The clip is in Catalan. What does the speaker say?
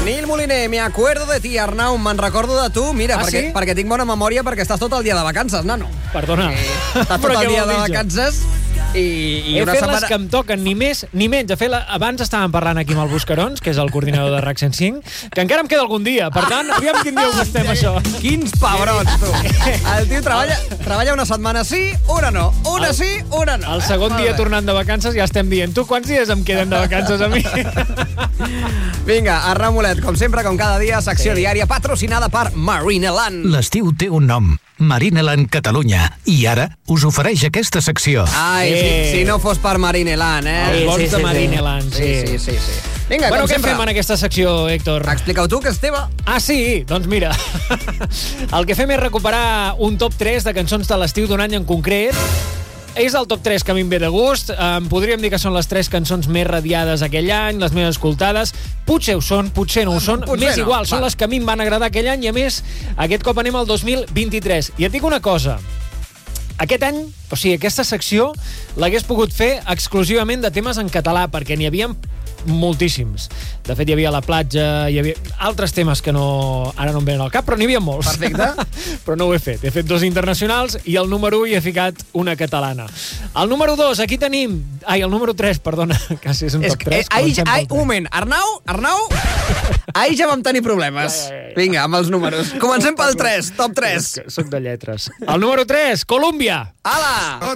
Nil Moliner, me acuerdo de ti, Arnau, me'n recordo de tu. Mira, perquè tinc bona memòria, perquè estàs tot el dia de vacances, nano. Perdona. Estàs tot el dia de vacances i he una fet setmana... les que em toquen, ni més ni menys. Abans estàvem parlant aquí amb el Buscarons, que és el coordinador de RAC 105, que encara em queda algun dia. Per tant, aviam quin dia ho gastem, això. Quins pebrons, tu. El tio treballa una setmana sí, una no. Una sí, una no. El segon dia tornant de vacances ja estem dient, tu quants dies em queden de vacances a mi? Vinga, Arnau Molet, com sempre, com cada dia, secció diària patrocinada per Marineland. L'estiu té un nom, Marineland Catalunya, i ara us ofereix aquesta secció. Ai, si no fos per Marineland, Els bons de Marineland, sí. Sí. Vinga, Bueno, com què sempre. fem en aquesta secció, Héctor? Explica-ho tu, que és teva. Ah, sí? Doncs mira, el que fem és recuperar un top 3 de cançons de l'estiu d'un any en concret. És el top 3 que a mi em ve de gust. Podríem dir que són les 3 cançons més radiades aquell any, les més escoltades. Potser ho són, potser no ho són. M'és igual, són les que a mi em van agradar aquell any i, a més, aquest cop anem al 2023. I et dic una cosa. Aquest any, o sigui, aquesta secció l'hagués pogut fer exclusivament de temes en català, perquè n'hi havia moltíssims. De fet, hi havia La platja, hi havia altres temes que ara no em venen al cap, però n'hi havia molts. Perfecte. Però no ho he fet. He fet 2 internacionals i el número 1 hi he ficat una catalana. El número 2, aquí tenim... Ai, el número 3, perdona, quasi és un top 3. Un moment, Arnau, ahir ja vam tenir problemes. Vinga, amb els números. Comencem pel 3, top 3. Soc de lletres. El número 3, Colúmbia. Ala!